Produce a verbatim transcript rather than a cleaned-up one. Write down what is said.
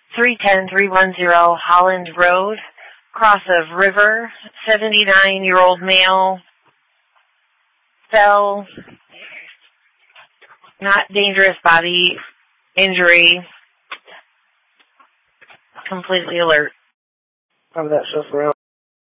three one zero, three one zero Holland Road, cross of river, seventy-nine-year-old male, fell, not dangerous body injury, completely alert. Have that stuff around.